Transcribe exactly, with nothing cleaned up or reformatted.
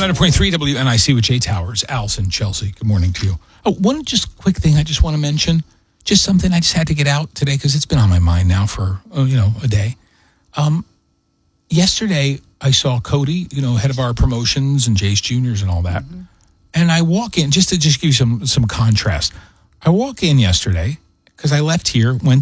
one hundred point three W N I C with Jay Towers, Allison, Chelsea. Good morning to you. Oh, one just quick thing I just want to mention. Just something I just had to get out today because it's been on my mind now for, oh, you know, a day. Um, yesterday, I saw Cody, you know, head of our promotions and Jay's Juniors and all that. Mm-hmm. And I walk in, just to just give you some, some contrast. I walk in yesterday because I left here, went